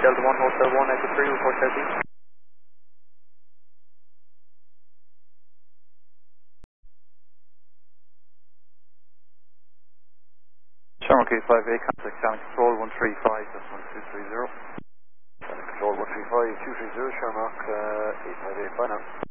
Delta 1, Hotel 1, Echo 3, report southeast. Shamrock 858, contact Channel Control 135, that's 1230. Channel Control 135, 230, Shamrock 858, bye now.